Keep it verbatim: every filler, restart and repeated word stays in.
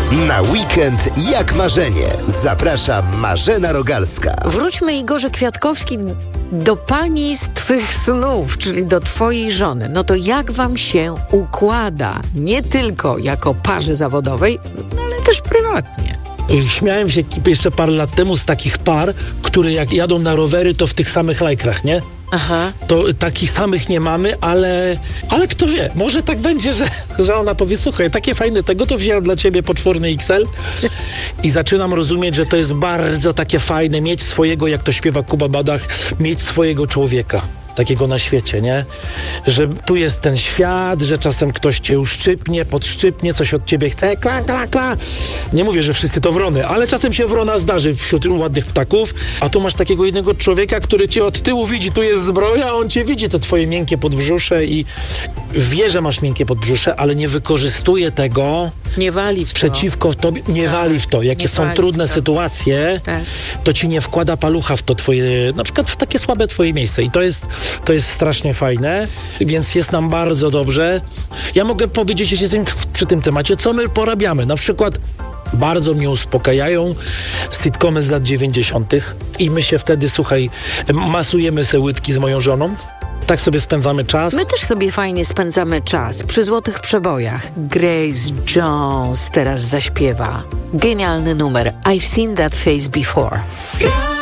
Na weekend jak marzenie. Zaprasza Marzena Rogalska. Wróćmy, Igorze Kwiatkowski, do pani z twych snów, czyli do twojej żony. No to jak wam się układa? Nie tylko jako parze zawodowej, no ale też prywatnie. Śmiałem się jeszcze parę lat temu z takich par, które jak jadą na rowery, to w tych samych lajkrach, nie? Aha. To takich samych nie mamy, ale, ale kto wie, może tak będzie, że, że ona powie, słuchaj, takie fajne tego, to wziąłem dla ciebie potworny X L i zaczynam rozumieć, że to jest bardzo takie fajne, mieć swojego, jak to śpiewa Kuba Badach, mieć swojego człowieka. Takiego na świecie, nie? Że tu jest ten świat, że czasem ktoś cię uszczypnie, podszczypnie, coś od ciebie chce, kla, kla, kla. Nie mówię, że wszyscy to wrony, ale czasem się wrona zdarzy wśród ładnych ptaków, a tu masz takiego jednego człowieka, który cię od tyłu widzi, tu jest zbroja, a on cię widzi, te twoje miękkie podbrzusze i wie, że masz miękkie podbrzusze, ale nie wykorzystuje tego nie wali w to. Przeciwko tobie, nie tak. wali w to. Jakie nie są trudne sytuacje, tak. to ci nie wkłada palucha w to twoje, na przykład w takie słabe twoje miejsce i to jest To jest strasznie fajne, więc jest nam bardzo dobrze. Ja mogę powiedzieć, jeśli jestem przy tym temacie, co my porabiamy. Na przykład bardzo mnie uspokajają sitcomy z lat dziewięćdziesiątych i my się wtedy, słuchaj, masujemy se łydki z moją żoną. Tak sobie spędzamy czas. My też sobie fajnie spędzamy czas przy złotych przebojach. Grace Jones teraz zaśpiewa. Genialny numer. I've seen that face before.